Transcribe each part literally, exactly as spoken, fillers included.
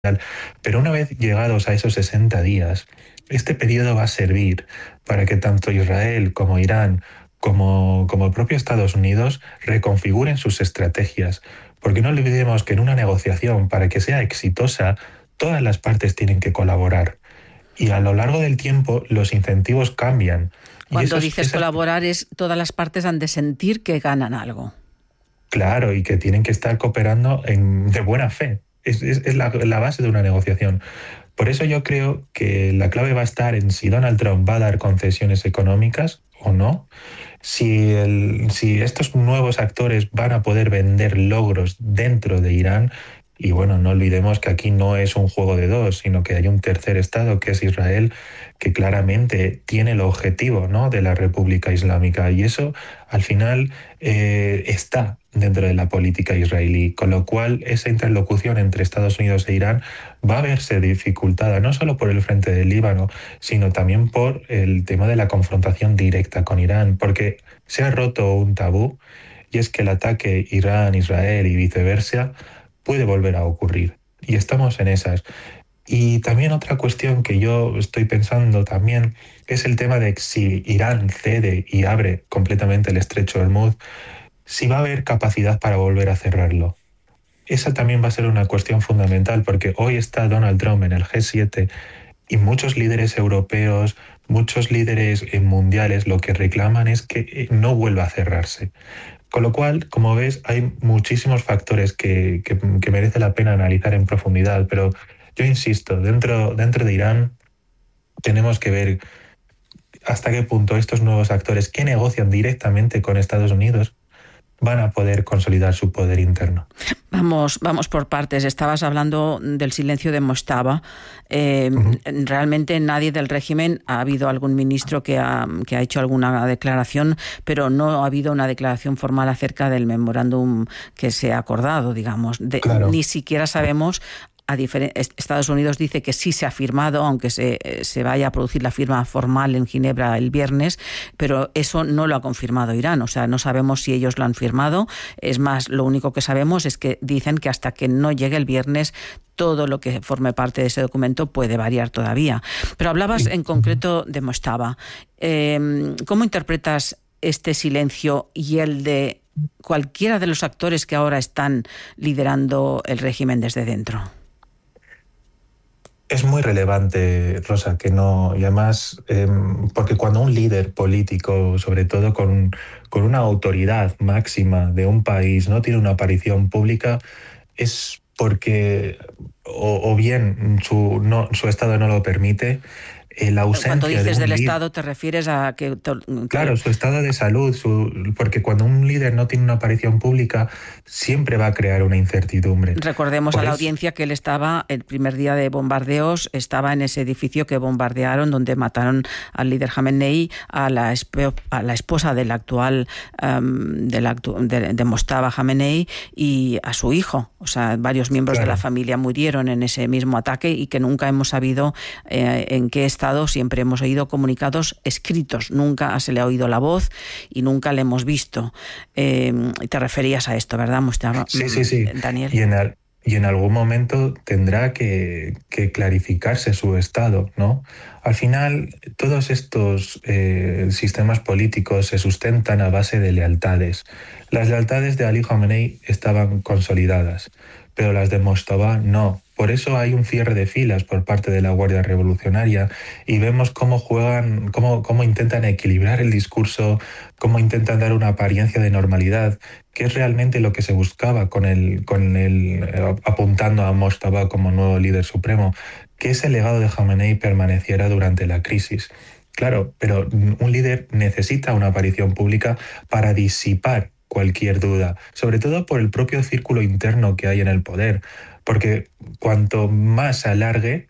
Pero una vez llegados a esos sesenta días, este periodo va a servir para que tanto Israel como Irán, como, como el propio Estados Unidos, reconfiguren sus estrategias. Porque no olvidemos que en una negociación, para que sea exitosa, todas las partes tienen que colaborar. Y a lo largo del tiempo, los incentivos cambian. Cuando y esos, dices esas... colaborar, es todas las partes han de sentir que ganan algo. Claro, y que tienen que estar cooperando en, de buena fe. Es, es, es la, la base de una negociación. Por eso yo creo que la clave va a estar en si Donald Trump va a dar concesiones económicas o no, si, el, si estos nuevos actores van a poder vender logros dentro de Irán. Y bueno, no olvidemos que aquí no es un juego de dos, sino que hay un tercer estado, que es Israel, que claramente tiene el objetivo, ¿no?, de la República Islámica. Y eso, al final, eh, está dentro de la política israelí. Con lo cual, esa interlocución entre Estados Unidos e Irán va a verse dificultada, no solo por el frente del Líbano, sino también por el tema de la confrontación directa con Irán, porque se ha roto un tabú, y es que el ataque Irán-Israel y viceversa puede volver a ocurrir. Y estamos en esas. Y también otra cuestión que yo estoy pensando también es el tema de si Irán cede y abre completamente el estrecho de Hormuz, si va a haber capacidad para volver a cerrarlo. Esa también va a ser una cuestión fundamental, porque hoy está Donald Trump en el G siete y muchos líderes europeos, muchos líderes mundiales lo que reclaman es que no vuelva a cerrarse. Con lo cual, como ves, hay muchísimos factores que, que, que merece la pena analizar en profundidad, pero yo insisto, dentro, dentro de Irán tenemos que ver hasta qué punto estos nuevos actores que negocian directamente con Estados Unidos van a poder consolidar su poder interno. Vamos, vamos por partes. Estabas hablando del silencio de Mojtaba. Eh, uh-huh. Realmente nadie del régimen, ha habido algún ministro que ha, que ha hecho alguna declaración, pero no ha habido una declaración formal acerca del memorándum que se ha acordado, digamos. De, claro. Ni siquiera sabemos... A difer- Estados Unidos dice que sí se ha firmado, aunque se, se vaya a producir la firma formal en Ginebra el viernes, pero eso no lo ha confirmado Irán. O sea, no sabemos si ellos lo han firmado. Es más, lo único que sabemos es que dicen que hasta que no llegue el viernes todo lo que forme parte de ese documento puede variar todavía. Pero hablabas en concreto de Mojtaba. Eh, ¿Cómo interpretas este silencio y el de cualquiera de los actores que ahora están liderando el régimen desde dentro? Es muy relevante, Rosa, que no, y además, eh, porque cuando un líder político, sobre todo con, con una autoridad máxima de un país, no tiene una aparición pública, es porque o, o bien su, no, su estado no lo permite. La ausencia cuando dices de del líder, Estado te refieres a que... que... Claro, su estado de salud, su, porque cuando un líder no tiene una aparición pública, siempre va a crear una incertidumbre. Recordemos Por a la eso... audiencia que él estaba, el primer día de bombardeos, estaba en ese edificio que bombardearon, donde mataron al líder Jamenei, a la, esp- a la esposa del actual, um, del actu- de, de Mojtaba Jamenei y a su hijo. O sea, varios miembros claro. de la familia murieron en ese mismo ataque y que nunca hemos sabido eh, en qué estado. Siempre hemos oído comunicados escritos, nunca se le ha oído la voz y nunca le hemos visto. Eh, te referías a esto, ¿verdad, Mojtaba? Sí, sí, sí. Daniel. Y en, el, y en algún momento tendrá que, que clarificarse su estado, ¿no? Al final, todos estos eh, sistemas políticos se sustentan a base de lealtades. Las lealtades de Ali Khamenei estaban consolidadas, pero las de Mojtaba no. Por eso hay un cierre de filas por parte de la Guardia Revolucionaria y vemos cómo juegan, cómo, cómo intentan equilibrar el discurso, cómo intentan dar una apariencia de normalidad, que es realmente lo que se buscaba con el, con el eh, apuntando a Mojtaba como nuevo líder supremo, que ese legado de Khamenei permaneciera durante la crisis. Claro, pero un líder necesita una aparición pública para disipar cualquier duda, sobre todo por el propio círculo interno que hay en el poder. Porque cuanto más se alargue,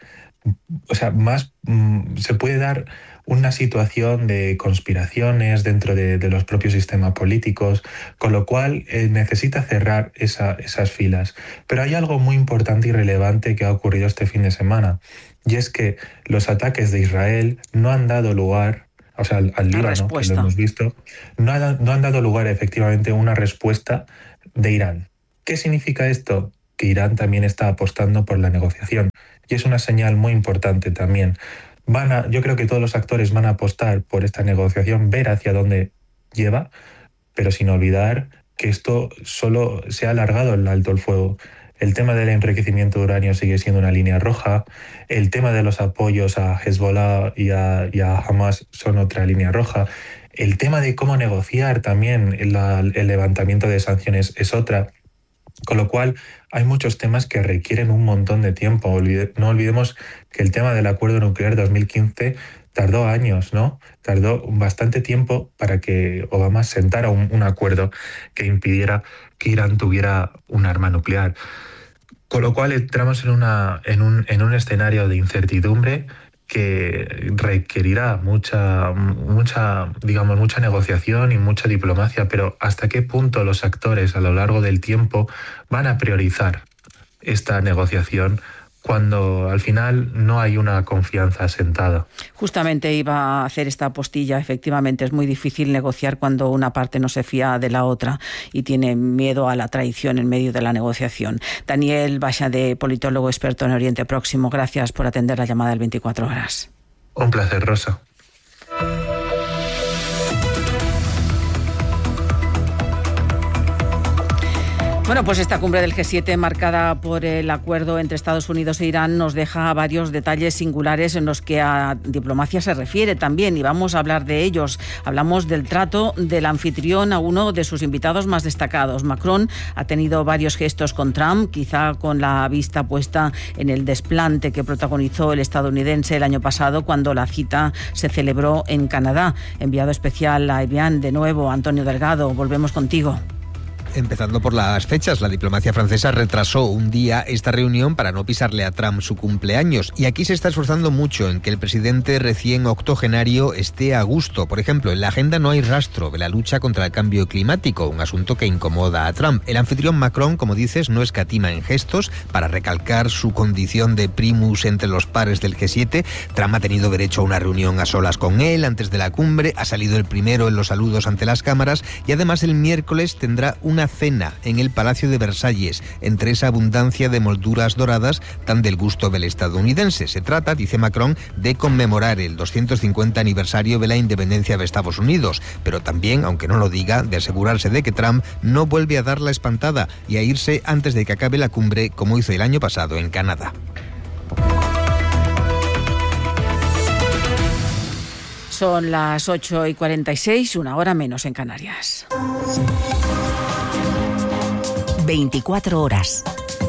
o sea, más mmm, se puede dar una situación de conspiraciones dentro de, de los propios sistemas políticos, con lo cual eh, necesita cerrar esa, esas filas. Pero hay algo muy importante y relevante que ha ocurrido este fin de semana, y es que los ataques de Israel no han dado lugar, o sea, al, al Líbano, que lo hemos visto, no, ha, no han dado lugar efectivamente a una respuesta de Irán. ¿Qué significa esto? que Irán también está apostando por la negociación. Y es una señal muy importante también. Van a, yo creo que todos los actores van a apostar por esta negociación, ver hacia dónde lleva, pero sin olvidar que esto solo se ha alargado el alto el fuego. El tema del enriquecimiento de uranio sigue siendo una línea roja. El tema de los apoyos a Hezbollah y a, y a Hamas son otra línea roja. El tema de cómo negociar también la, el levantamiento de sanciones es otra. Con lo cual, hay muchos temas que requieren un montón de tiempo. Olvide, no olvidemos que el tema del acuerdo nuclear dos mil quince tardó años, ¿no? Tardó bastante tiempo para que Obama sentara un, un acuerdo que impidiera que Irán tuviera un arma nuclear. Con lo cual, entramos en, una, en, un, en un escenario de incertidumbre que requerirá mucha, mucha, digamos, mucha negociación y mucha diplomacia, pero ¿hasta qué punto los actores a lo largo del tiempo van a priorizar esta negociación cuando al final no hay una confianza asentada? Justamente iba a hacer esta apostilla. Efectivamente, es muy difícil negociar cuando una parte no se fía de la otra y tiene miedo a la traición en medio de la negociación. Daniel Baixade, politólogo experto en Oriente Próximo, gracias por atender la llamada del veinticuatro horas. Un placer, Rosa. Bueno, pues esta cumbre del G siete, marcada por el acuerdo entre Estados Unidos e Irán, nos deja varios detalles singulares en los que a diplomacia se refiere también, y vamos a hablar de ellos. Hablamos del trato del anfitrión a uno de sus invitados más destacados. Macron ha tenido varios gestos con Trump, quizá con la vista puesta en el desplante que protagonizó el estadounidense el año pasado cuando la cita se celebró en Canadá. Enviado especial a Evian, de nuevo, Antonio Delgado, volvemos contigo. Empezando por las fechas, la diplomacia francesa retrasó un día esta reunión para no pisarle a Trump su cumpleaños, y aquí se está esforzando mucho en que el presidente recién octogenario esté a gusto. Por ejemplo, en la agenda no hay rastro de la lucha contra el cambio climático, un asunto que incomoda a Trump. El anfitrión Macron, como dices, no escatima en gestos para recalcar su condición de primus entre los pares del G siete. Trump ha tenido derecho a una reunión a solas con él antes de la cumbre, ha salido el primero en los saludos ante las cámaras, y además el miércoles tendrá una cena en el Palacio de Versalles, entre esa abundancia de molduras doradas tan del gusto del estadounidense. Se trata, dice Macron, de conmemorar el doscientos cincuenta aniversario de la independencia de Estados Unidos, pero también, aunque no lo diga, de asegurarse de que Trump no vuelve a dar la espantada y a irse antes de que acabe la cumbre, como hizo el año pasado en Canadá. Son las ocho y cuarenta y seis, una hora menos en Canarias. veinticuatro horas.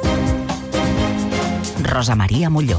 Rosa María Molló.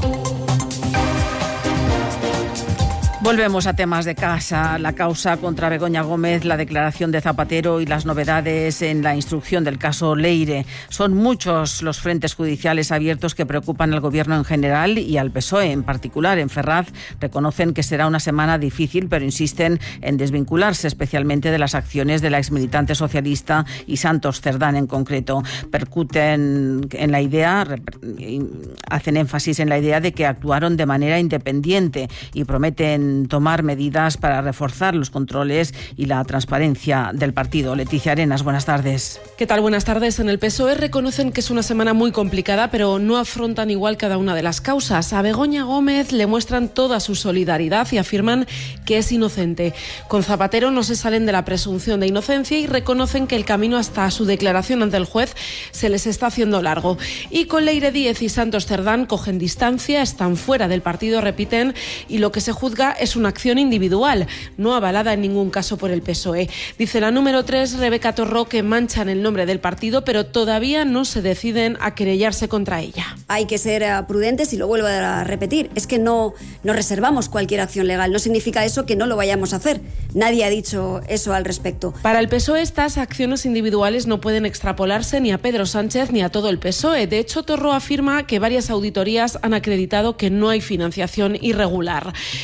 Volvemos a temas de casa, la causa contra Begoña Gómez, la declaración de Zapatero y las novedades en la instrucción del caso Leire. Son muchos los frentes judiciales abiertos que preocupan al Gobierno en general y al P S O E en particular. En Ferraz reconocen que será una semana difícil, pero insisten en desvincularse especialmente de las acciones de la exmilitante socialista y Santos Cerdán en concreto. Percuten en la idea, hacen énfasis en la idea de que actuaron de manera independiente y prometen tomar medidas para reforzar los controles y la transparencia del partido. Leticia Arenas, buenas tardes. ¿Qué tal? Buenas tardes. En el P S O E reconocen que es una semana muy complicada, pero no afrontan igual cada una de las causas. A Begoña Gómez le muestran toda su solidaridad y afirman que es inocente. Con Zapatero no se salen de la presunción de inocencia y reconocen que el camino hasta su declaración ante el juez se les está haciendo largo. Y con Leire Díez y Santos Cerdán cogen distancia, están fuera del partido, repiten, y lo que se juzga es una acción individual, no avalada en ningún caso por el P S O E. Dice la número tres, Rebeca Torró, que manchan el nombre del partido, pero todavía no se deciden a querellarse contra ella. Hay que ser prudentes y lo vuelvo a repetir. Es que no, no reservamos cualquier acción legal. No significa eso que no lo vayamos a hacer. Nadie ha dicho eso al respecto. Para el P S O E, estas acciones individuales no pueden extrapolarse ni a Pedro Sánchez ni a todo el P S O E. De hecho, Torró afirma que varias auditorías han acreditado que no hay financiación irregular. Pero a poco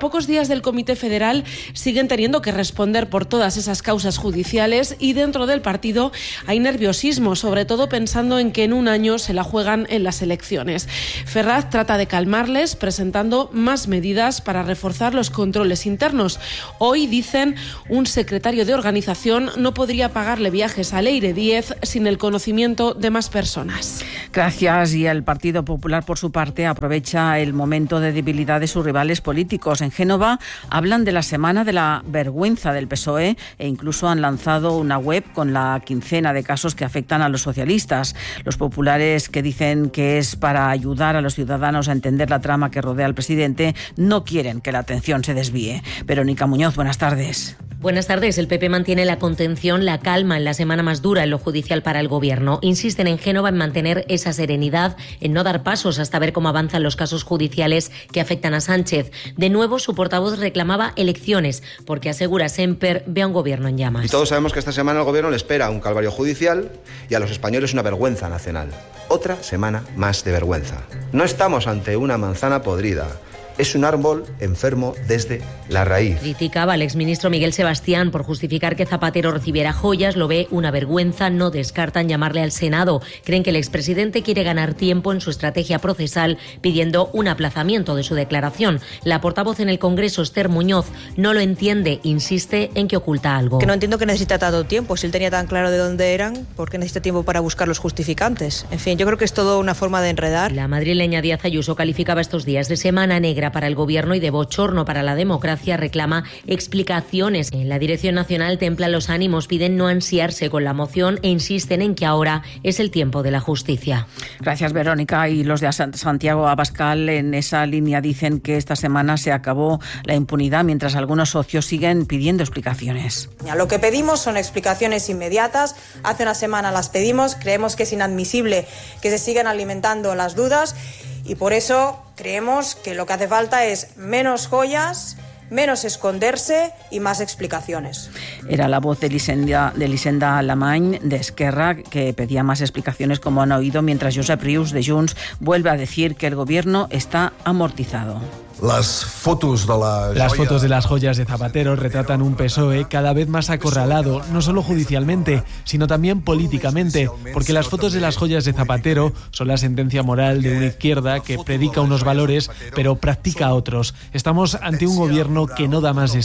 pocos días del Comité Federal siguen teniendo que responder por todas esas causas judiciales y dentro del partido hay nerviosismo, sobre todo pensando en que en un año se la juegan en las elecciones. Ferraz trata de calmarles presentando más medidas para reforzar los controles internos. Hoy, dicen, un secretario de organización no podría pagarle viajes a Leire Díez sin el conocimiento de más personas. Gracias. Y el Partido Popular, por su parte, aprovecha el momento de debilidad de sus rivales políticos. En Génova hablan de la semana de la vergüenza del P S O E e incluso han lanzado una web con la quincena de casos que afectan a los socialistas. Los populares, que dicen que es para ayudar a los ciudadanos a entender la trama que rodea al presidente, no quieren que la atención se desvíe. Verónica Muñoz, buenas tardes. Buenas tardes. El P P mantiene la contención, la calma en la semana más dura en lo judicial para el Gobierno. Insisten en Génova en mantener esa serenidad, en no dar pasos hasta ver cómo avanzan los casos judiciales que afectan a Sánchez. De nuevo, su portavoz reclamaba elecciones, porque asegura Semper ve a un Gobierno en llamas. Y todos sabemos que esta semana al Gobierno le espera un calvario judicial y a los españoles una vergüenza nacional. Otra semana más de vergüenza. No estamos ante una manzana podrida. Es un árbol enfermo desde la raíz. Criticaba al exministro Miguel Sebastián por justificar que Zapatero recibiera joyas, lo ve una vergüenza, no descartan llamarle al Senado. Creen que el expresidente quiere ganar tiempo en su estrategia procesal pidiendo un aplazamiento de su declaración. La portavoz en el Congreso, Esther Muñoz, no lo entiende, insiste en que oculta algo. Que no entiendo que necesita tanto tiempo, si él tenía tan claro de dónde eran, ¿por qué necesita tiempo para buscar los justificantes? En fin, yo creo que es todo una forma de enredar. La madrileña Díaz Ayuso calificaba estos días de semana negra para el Gobierno y de bochorno para la democracia. Reclama explicaciones. En la Dirección Nacional templan los ánimos, piden no ansiarse con la moción e insisten en que ahora es el tiempo de la justicia. Gracias, Verónica. Y los de Santiago Abascal en esa línea dicen que esta semana se acabó la impunidad, mientras algunos socios siguen pidiendo explicaciones. Lo que pedimos son explicaciones inmediatas. Hace una semana las pedimos. Creemos que es inadmisible que se sigan alimentando las dudas y por eso creemos que lo que hace falta es menos joyas, menos esconderse y más explicaciones. Era la voz de Elisenda, de Elisenda Alamany, de Esquerra, que pedía más explicaciones, como han oído, mientras Josep Rius, de Junts, vuelve a decir que el Gobierno está amortizado. Las fotos de la Las fotos de las joyas de Zapatero retratan un P S O E cada vez más acorralado, no solo judicialmente, sino también políticamente, porque las fotos de las joyas de Zapatero son la sentencia moral de una izquierda que predica unos valores, pero practica otros. Estamos ante un gobierno que no da más de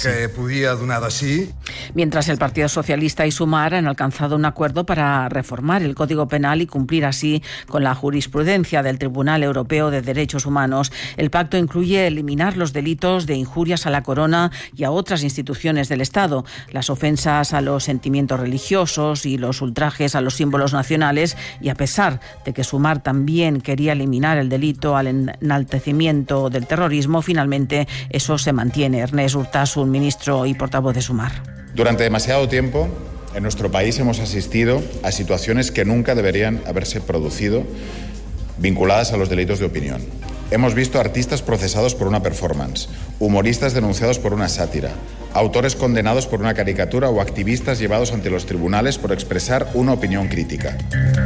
sí. Mientras el Partido Socialista y Sumar han alcanzado un acuerdo para reformar el Código Penal y cumplir así con la jurisprudencia del Tribunal Europeo de Derechos Humanos. El pacto incluye el eliminar los delitos de injurias a la corona y a otras instituciones del Estado, las ofensas a los sentimientos religiosos y los ultrajes a los símbolos nacionales, y a pesar de que Sumar también quería eliminar el delito al enaltecimiento del terrorismo, finalmente eso se mantiene. Ernest Urtasun, ministro y portavoz de Sumar. Durante demasiado tiempo, en nuestro país hemos asistido a situaciones que nunca deberían haberse producido, vinculadas a los delitos de opinión. Hemos visto artistas procesados por una performance, humoristas denunciados por una sátira, autores condenados por una caricatura o activistas llevados ante los tribunales por expresar una opinión crítica.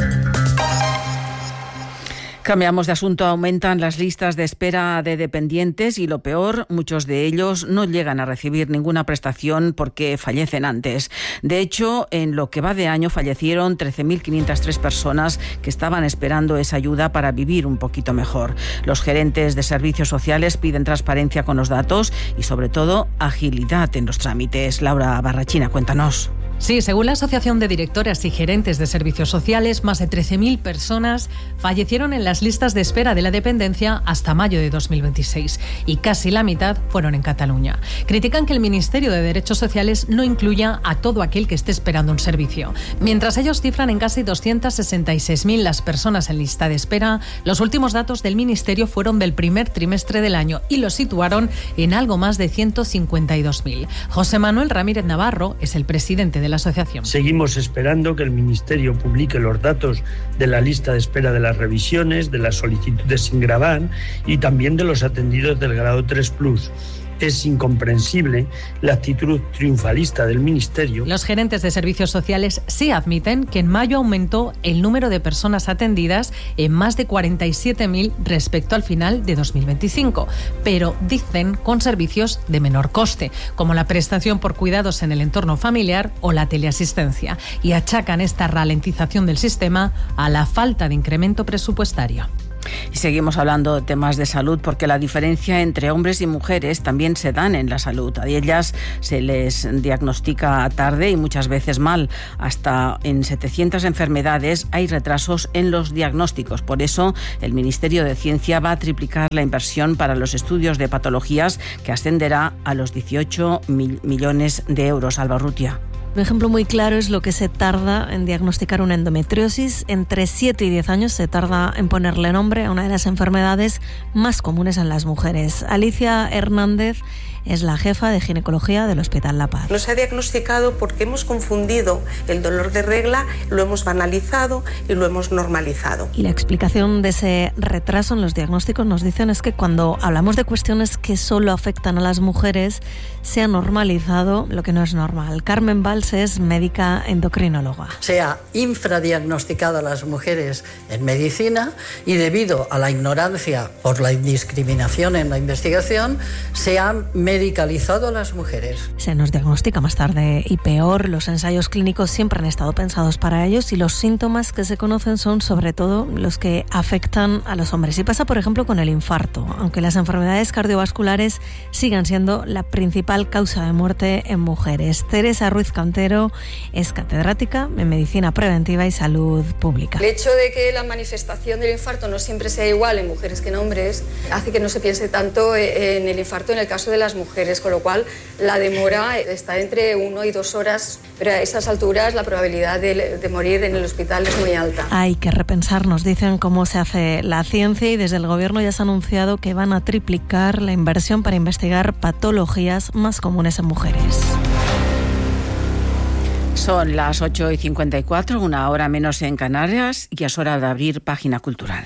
Cambiamos de asunto. Aumentan las listas de espera de dependientes y, lo peor, muchos de ellos no llegan a recibir ninguna prestación porque fallecen antes. De hecho, en lo que va de año fallecieron trece mil quinientas tres personas que estaban esperando esa ayuda para vivir un poquito mejor. Los gerentes de servicios sociales piden transparencia con los datos y, sobre todo, agilidad en los trámites. Laura Barrachina, cuéntanos. Sí, según la Asociación de Directoras y Gerentes de Servicios Sociales, más de trece mil personas fallecieron en las listas de espera de la dependencia hasta mayo de dos mil veintiséis y casi la mitad fueron en Cataluña. Critican que el Ministerio de Derechos Sociales no incluya a todo aquel que esté esperando un servicio. Mientras ellos cifran en casi doscientas sesenta y seis mil las personas en lista de espera, los últimos datos del Ministerio fueron del primer trimestre del año y los situaron en algo más de ciento cincuenta y dos mil. José Manuel Ramírez Navarro es el presidente de la asociación. Seguimos esperando que el Ministerio publique los datos de la lista de espera de las revisiones, de las solicitudes sin gravar y también de los atendidos del grado tres plus. es incomprensible la actitud triunfalista del Ministerio. Los gerentes de servicios sociales sí admiten que en mayo aumentó el número de personas atendidas en más de cuarenta y siete mil respecto al final de dos mil veinticinco, pero dicen con servicios de menor coste, como la prestación por cuidados en el entorno familiar o la teleasistencia, y achacan esta ralentización del sistema a la falta de incremento presupuestario. Y seguimos hablando de temas de salud porque la diferencia entre hombres y mujeres también se dan en la salud. A ellas se les diagnostica tarde y muchas veces mal. Hasta en setecientas enfermedades hay retrasos en los diagnósticos. Por eso el Ministerio de Ciencia va a triplicar la inversión para los estudios de patologías, que ascenderá a los dieciocho mil millones de euros. Alba Urrutia. Un ejemplo muy claro es lo que se tarda en diagnosticar una endometriosis. Entre siete y diez años se tarda en ponerle nombre a una de las enfermedades más comunes en las mujeres. Alicia Hernández es la jefa de ginecología del Hospital La Paz. No se ha diagnosticado porque hemos confundido el dolor de regla, lo hemos banalizado y lo hemos normalizado. Y la explicación de ese retraso en los diagnósticos, nos dicen, es que cuando hablamos de cuestiones que solo afectan a las mujeres, se ha normalizado lo que no es normal. Carmen Valls es médica endocrinóloga. Se ha infradiagnosticado a las mujeres en medicina y debido a la ignorancia por la indiscriminación en la investigación, se han medicalizado a las mujeres. Se nos diagnostica más tarde y peor. Los ensayos clínicos siempre han estado pensados para ellos y los síntomas que se conocen son sobre todo los que afectan a los hombres. Y pasa, por ejemplo, con el infarto. Aunque las enfermedades cardiovasculares sigan siendo la principal causa de muerte en mujeres. Teresa Ruiz Cantero es catedrática en Medicina Preventiva y Salud Pública. El hecho de que la manifestación del infarto no siempre sea igual en mujeres que en hombres hace que no se piense tanto en el infarto en el caso de las mujeres, con lo cual la demora está entre uno y dos horas, pero a esas alturas la probabilidad de, de morir en el hospital es muy alta. Hay que repensar, nos dicen, cómo se hace la ciencia, y desde el Gobierno ya se ha anunciado que van a triplicar la inversión para investigar patologías más comunes en mujeres. Son las ocho y cincuenta y cuatro, una hora menos en Canarias, y es hora de abrir Página Cultural.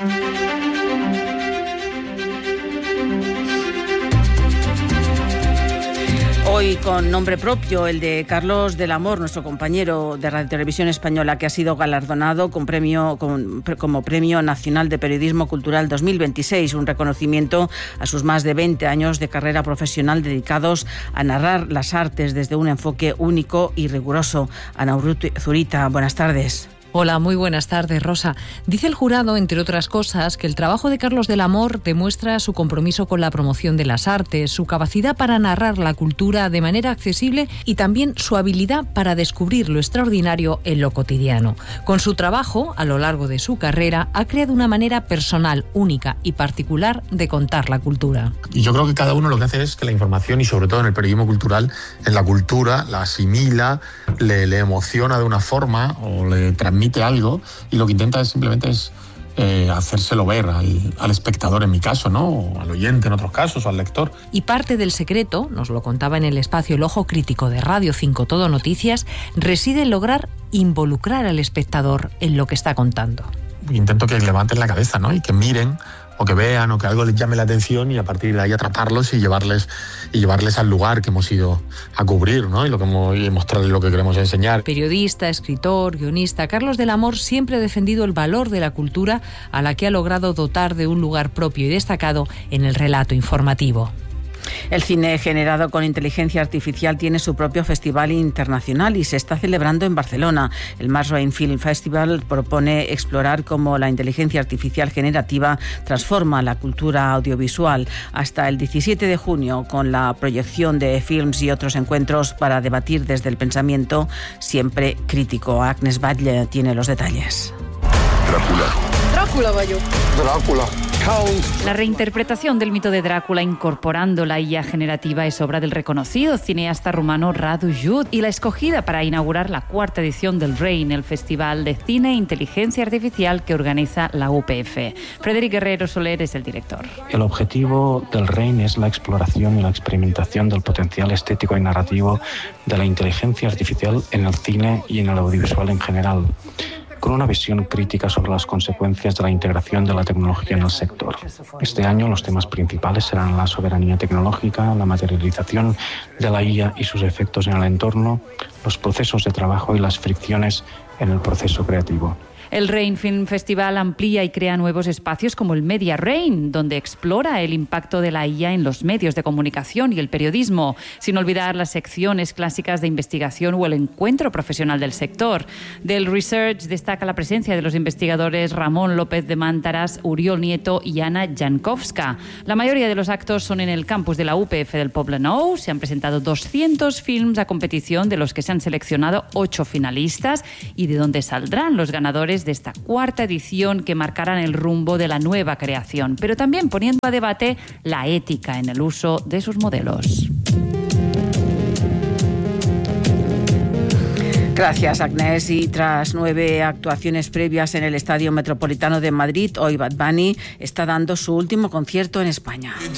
Hoy con nombre propio, el de Carlos del Amor, nuestro compañero de Radio Televisión Española, que ha sido galardonado con premio, con, como Premio Nacional de Periodismo Cultural dos mil veintiséis, un reconocimiento a sus más de veinte años de carrera profesional dedicados a narrar las artes desde un enfoque único y riguroso. Ana Zurita, buenas tardes. Hola, muy buenas tardes, Rosa. Dice el jurado, entre otras cosas, que el trabajo de Carlos del Amor demuestra su compromiso con la promoción de las artes, su capacidad para narrar la cultura de manera accesible y también su habilidad para descubrir lo extraordinario en lo cotidiano. Con su trabajo, a lo largo de su carrera, ha creado una manera personal, única y particular de contar la cultura. Y yo creo que cada uno lo que hace es que la información, y sobre todo en el periodismo cultural, en la cultura, la asimila, le, le emociona de una forma o le transmite algo, y lo que intenta es simplemente es eh, hacérselo ver al, al espectador, en mi caso, ¿no? O al oyente en otros casos, o al lector. Y parte del secreto, nos lo contaba en el espacio El Ojo Crítico de Radio cinco Todo Noticias, reside en lograr involucrar al espectador en lo que está contando. Intento que levanten la cabeza, ¿no? Y que miren, o que vean, o que algo les llame la atención, y a partir de ahí atraparlos y llevarles y llevarles al lugar que hemos ido a cubrir, ¿no? Y lo que hemos, y mostrarles lo que queremos enseñar. Periodista, escritor, guionista, Carlos del Amor siempre ha defendido el valor de la cultura, a la que ha logrado dotar de un lugar propio y destacado en el relato informativo. El cine generado con inteligencia artificial tiene su propio festival internacional y se está celebrando en Barcelona. El Masrain Film Festival propone explorar cómo la inteligencia artificial generativa transforma la cultura audiovisual. Hasta el diecisiete de junio, con la proyección de films y otros encuentros para debatir desde el pensamiento siempre crítico. Agnes Batlle tiene los detalles. Drácula. Drácula, Bayo. Drácula. La reinterpretación del mito de Drácula incorporando la I A generativa es obra del reconocido cineasta rumano Radu Jude y la escogida para inaugurar la cuarta edición del RAIN, el Festival de Cine e Inteligencia Artificial que organiza la U P F. Frederic Guerrero Soler es el director. El objetivo del RAIN es la exploración y la experimentación del potencial estético y narrativo de la inteligencia artificial en el cine y en el audiovisual en general. con una visión crítica sobre las consecuencias de la integración de la tecnología en el sector. Este año los temas principales serán la soberanía tecnológica, la materialización de la I A y sus efectos en el entorno, los procesos de trabajo y las fricciones en el proceso creativo. El Rain Film Festival amplía y crea nuevos espacios como el Media Rain, donde explora el impacto de la I A en los medios de comunicación y el periodismo, sin olvidar las secciones clásicas de investigación o el encuentro profesional del sector. Del Research destaca la presencia de los investigadores Ramón López de Mántaras, Uriol Nieto y Ana Jankowska. La mayoría de los actos son en el campus de la U P F del Poblenou. Se han presentado doscientos films a competición, de los que se han seleccionado ocho finalistas y de donde saldrán los ganadores de esta cuarta edición, que marcarán el rumbo de la nueva creación, pero también poniendo a debate la ética en el uso de sus modelos. Gracias, Agnès. Y tras nueve actuaciones previas en el Estadio Metropolitano de Madrid, hoy Bad Bunny está dando su último concierto en España.